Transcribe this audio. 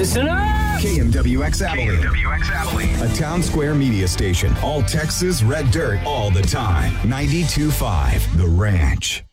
Listen up! KMWX Abilene. A town square media station. All Texas red dirt all the time. 92.5 The Ranch.